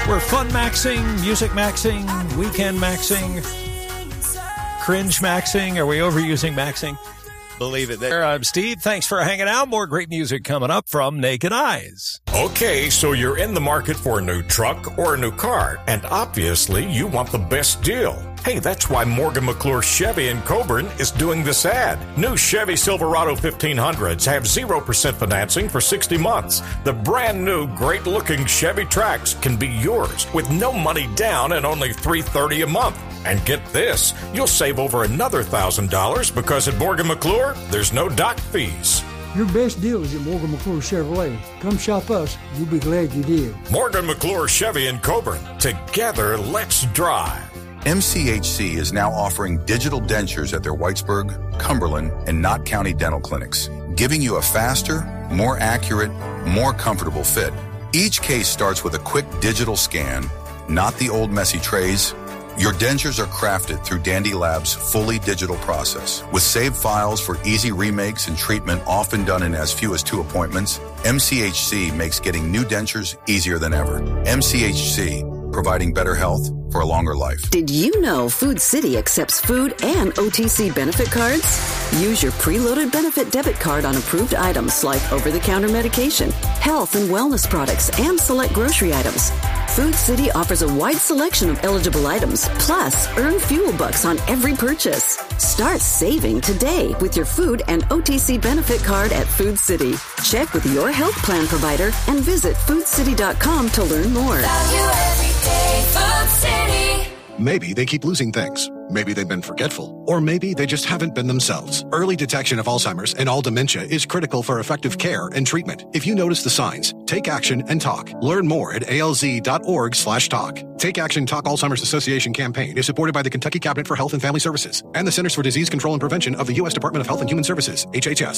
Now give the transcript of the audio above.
We're fun maxing, music maxing, weekend maxing, cringe maxing. Are we overusing maxing? Believe it there. I'm Steve. Thanks for hanging out. More great music coming up from Naked Eyes. Okay, so you're in the market for a new truck or a new car, and obviously you want the best deal. Hey, that's why Morgan McClure Chevy in Coburn is doing this ad. New Chevy Silverado 1500s have 0% financing for 60 months. The brand new, great-looking Chevy Trax can be yours with no money down and only $330 a month. And get this, you'll save over another $1,000 because at Morgan McClure, there's no dock fees. Your best deal is at Morgan McClure Chevrolet. Come shop us. You'll be glad you did. Morgan McClure Chevy in Coburn. Together, let's drive. MCHC is now offering digital dentures at their Whitesburg, Cumberland, and Knott County dental clinics, giving you a faster, more accurate, more comfortable fit. Each case starts with a quick digital scan, not the old messy trays. Your dentures are crafted through Dandy Labs' fully digital process. With saved files for easy remakes and treatment often done in as few as 2 appointments, MCHC makes getting new dentures easier than ever. MCHC, providing better health for a longer life. Did you know Food City accepts food and OTC benefit cards? Use your preloaded benefit debit card on approved items like over-the-counter medication, health and wellness products, and select grocery items. Food City offers a wide selection of eligible items, plus earn fuel bucks on every purchase. Start saving today with your food and OTC benefit card at Food City. Check with your health plan provider and visit foodcity.com to learn more. Value every day, Food City. Maybe they keep losing things. Maybe they've been forgetful. Or maybe they just haven't been themselves. Early detection of Alzheimer's and all dementia is critical for effective care and treatment. If you notice the signs, take action and talk. Learn more at alz.org/talk. Take Action Talk Alzheimer's Association campaign is supported by the Kentucky Cabinet for Health and Family Services and the Centers for Disease Control and Prevention of the U.S. Department of Health and Human Services, HHS.